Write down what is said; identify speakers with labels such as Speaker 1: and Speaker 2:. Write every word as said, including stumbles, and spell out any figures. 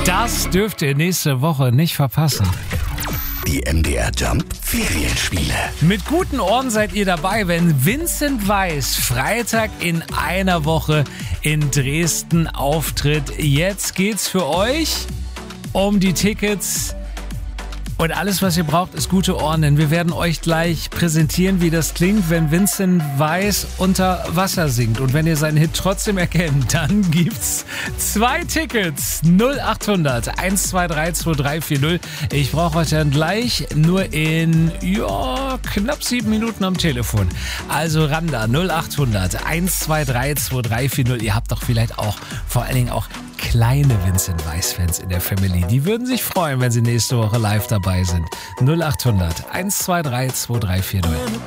Speaker 1: Das dürft ihr nächste Woche nicht verpassen.
Speaker 2: Die M D R Jump Ferienspiele.
Speaker 1: Mit guten Ohren seid ihr dabei, wenn Vincent Weiss Freitag in einer Woche in Dresden auftritt. Jetzt geht's für euch um die Tickets. Und alles, was ihr braucht, ist gute Ohren, denn wir werden euch gleich präsentieren, wie das klingt, wenn Vincent Weiss unter Wasser singt. Und wenn ihr seinen Hit trotzdem erkennt, dann gibt's zwei Tickets. null acht hundert eins zwei drei zwei drei vier null. Ich brauche euch dann gleich nur in ja, knapp sieben Minuten am Telefon. Also ran da, null acht hundert eins zwei drei zwei drei vier null. Ihr habt doch vielleicht auch, vor allen Dingen auch kleine Vincent Weiss-Fans in der Family. Die würden sich freuen, wenn sie nächste Woche live dabei sind. null acht hundert eins zwei drei zwei drei vier null.